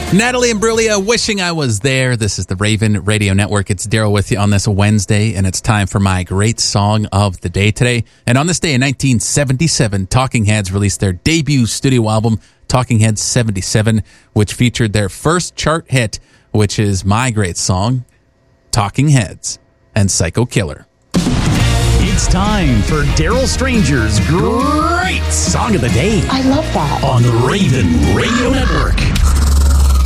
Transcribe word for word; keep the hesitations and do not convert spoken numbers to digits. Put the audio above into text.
Natalie Imbruglia, Wishing I Was There. This is the Raven Radio Network. It's Daryl with you on this Wednesday, and it's time for my great song of the day today. And on this day in nineteen seventy-seven, Talking Heads released their debut studio album, Talking Heads seventy-seven, which featured their first chart hit, which is my great song, Talking Heads and Psycho Killer. It's time for Daryl Stranger's great song of the day. I love that. On the Raven Radio Network.